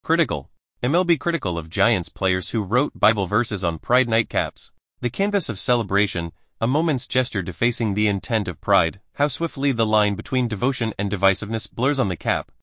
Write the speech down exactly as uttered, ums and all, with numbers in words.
Critical. M L B critical of Giants players who wrote Bible verses on Pride nightcaps. The canvas of celebration, a moment's gesture defacing the intent of pride. How swiftly the line between devotion and divisiveness blurs on the cap.